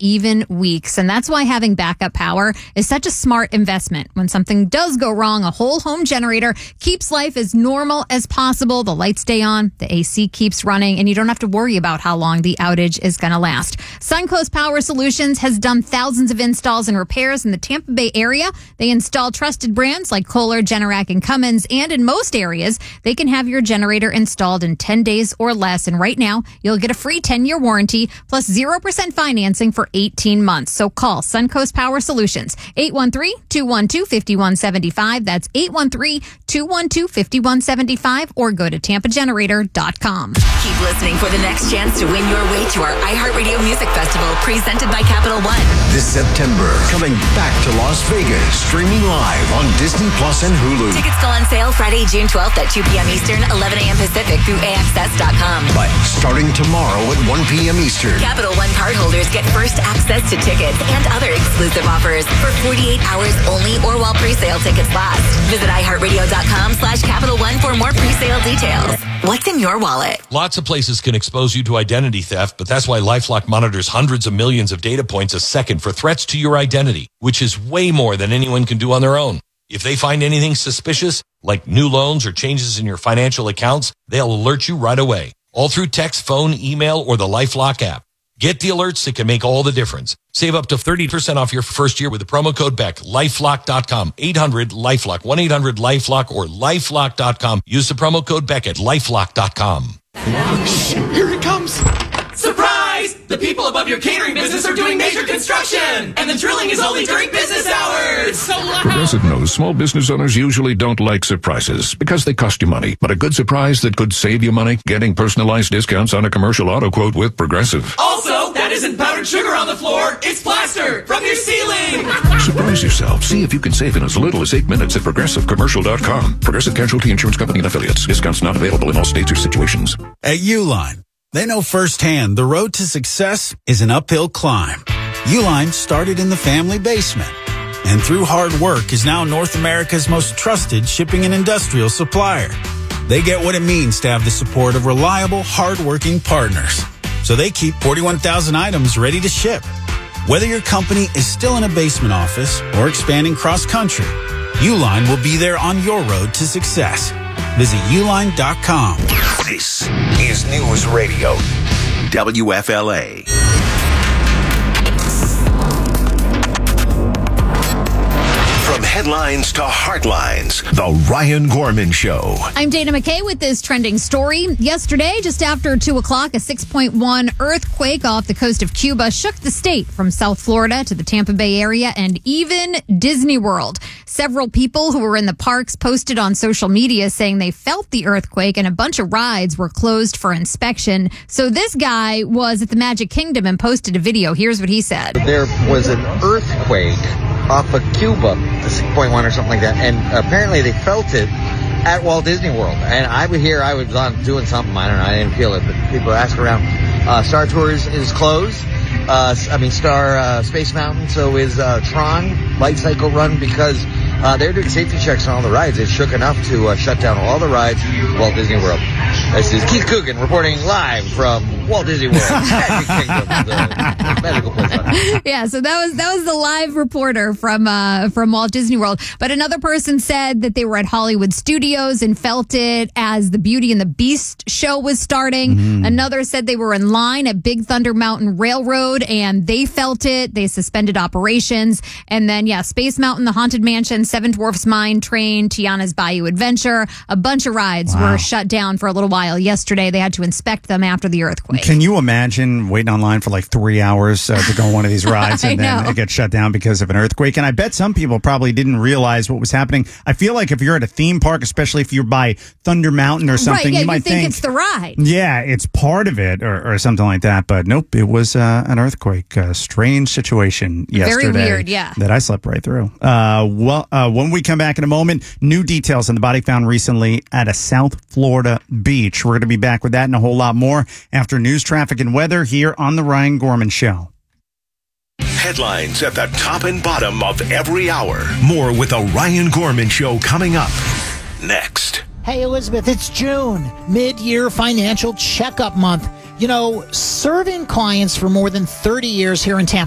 even weeks. And that's why having backup power is such a smart investment. When something does go wrong, a whole home generator keeps life as normal as possible. The lights stay on, the AC keeps running, and you don't have to worry about how long the outage is going to last. Suncoast Power Solutions has done thousands of installs and repairs in the Tampa Bay area. They install trusted brands like Kohler, Generac, and Cummins, and in most areas, they can have your generator installed in 10 days or less. And right now, you'll get a free 10-year warranty plus 0% financing for 18 months. So call Suncoast Power Solutions, 813-212-5175. That's 813-212-5175, or go to TampaGenerator.com. Keep listening for the next chance to win your way to our iHeartRadio Music Festival, presented by Capital One. This September, coming back to Las Vegas, streaming live on Disney Plus and Hulu. Tickets go on sale Friday, June 12th at 2 p.m. Eastern, 11 a.m. Pacific through AXS.com. But starting tomorrow at 1 p.m. Eastern. Capital One cardholders get first access to tickets and other exclusive offers for 48 hours only or while pre-sale tickets last. Visit iHeartRadio.com/Capital One for more pre-sale details. What's in your wallet? Lots of places can expose you to identity theft, but that's why LifeLock monitors hundreds of millions of data points a second for threats to your identity, which is way more than anyone can do on their own. If they find anything suspicious, like new loans or changes in your financial accounts, they'll alert you right away, all through text, phone, email, or the LifeLock app. Get the alerts that can make all the difference. Save up to 30% off your first year with the promo code BECK. LifeLock.com. 800-LifeLock. 1-800-LifeLock or LifeLock.com. Use the promo code BECK at LifeLock.com. Here it comes. Surprise! The people above your catering business are doing major construction, and the drilling is only during business hours. So loud. Progressive knows small business owners usually don't like surprises because they cost you money. But a good surprise that could save you money? Getting personalized discounts on a commercial auto quote with Progressive. Also, that isn't powdered sugar on the floor. It's plaster from your ceiling. Surprise yourself. See if you can save in as little as 8 minutes at ProgressiveCommercial.com. Progressive Casualty Insurance Company and Affiliates. Discounts not available in all states or situations. At Uline, they know firsthand the road to success is an uphill climb. Uline started in the family basement, and through hard work is now North America's most trusted shipping and industrial supplier. They get what it means to have the support of reliable, hard-working partners. So they keep 41,000 items ready to ship. Whether your company is still in a basement office or expanding cross-country, Uline will be there on your road to success. Visit uline.com. This is News Radio, WFLA. From headlines to heartlines, The Ryan Gorman Show. I'm Dana McKay with this trending story. Yesterday, just after 2 o'clock, a 6.1 earthquake off the coast of Cuba shook the state from South Florida to the Tampa Bay area and even Disney World. Several people who were in the parks posted on social media saying they felt the earthquake, and a bunch of rides were closed for inspection. So this guy was at the Magic Kingdom and posted a video. Here's what he said. There was an earthquake off of Cuba, 6.1 or something like that, and apparently they felt it at Walt Disney World. And I was on doing something, I don't know, I didn't feel it, but people ask around. Star Tours is closed. Space Mountain, so is Tron Light Cycle Run, because they're doing safety checks on all the rides. It shook enough to shut down all the rides at Walt Disney World. This is Keith Coogan reporting live from Walt Disney World, Magic Kingdom, the medical place. Yeah, so that was the live reporter from Walt Disney World. But another person said that they were at Hollywood Studios and felt it as the Beauty and the Beast show was starting. Another said they were in line at Big Thunder Mountain Railroad and they felt it. They suspended operations. And then, Space Mountain, the Haunted Mansion, Seven Dwarfs Mine Train, Tiana's Bayou Adventure, a bunch of rides were shut down for a little while yesterday. They had to inspect them after the earthquake. Can you imagine waiting online for like 3 hours to go on one of these rides and then it gets shut down because of an earthquake? And I bet some people probably didn't realize what was happening. I feel like if you're at a theme park, especially if you're by Thunder Mountain or something, you might think it's the ride. Yeah, it's part of it or something like that. But nope, it was an earthquake. A strange situation yesterday. Very weird, yeah. That I slept right through. When we come back in a moment, new details on the body found recently at a South Florida beach. We're going to be back with that and a whole lot more after news, traffic, and weather here on The Ryan Gorman Show. Headlines at the top and bottom of every hour. More with The Ryan Gorman Show coming up next. Hey, Elizabeth, it's June, mid-year financial checkup month. You know, serving clients for more than 30 years here in Tampa